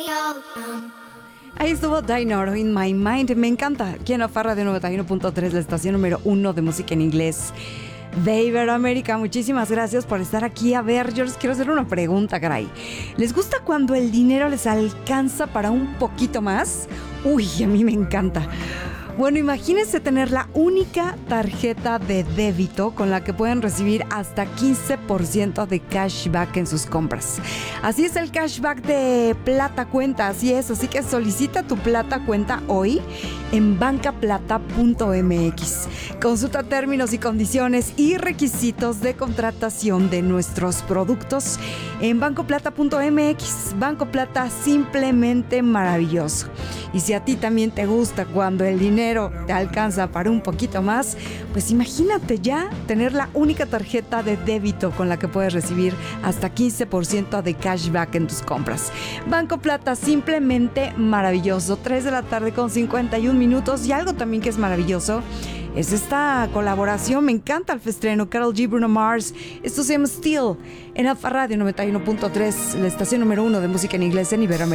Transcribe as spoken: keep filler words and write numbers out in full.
Ahí estuvo Dynor in My Mind. Me encanta. Aquí en Alfa Radio noventa y uno punto tres, la estación número uno de música en inglés de Iberoamérica. Muchísimas gracias por estar aquí. A ver, yo les quiero hacer una pregunta, caray. ¿Les gusta cuando el dinero les alcanza para un poquito más? Uy, a mí me encanta. Bueno, imagínense tener la única tarjeta de débito con la que pueden recibir hasta quince por ciento de cashback en sus compras. Así es el cashback de Plata Cuenta, así es. Así que solicita tu Plata Cuenta hoy en banca plata punto m x. Consulta términos y condiciones y requisitos de contratación de nuestros productos en banco plata punto m x. Banco Plata, simplemente maravilloso. Y si a ti también te gusta cuando el dinero te alcanza para un poquito más, pues imagínate ya tener la única tarjeta de débito con la que puedes recibir hasta quince por ciento de cashback en tus compras. Banco Plata, simplemente maravilloso. tres de la tarde con cincuenta y un minutos. Y algo también que es maravilloso es esta colaboración. Me encanta el festreno. Karol G, Bruno Mars. Esto se llama Still en Alfa Radio noventa y uno punto tres, la estación número uno de música en inglés en Iberoamérica.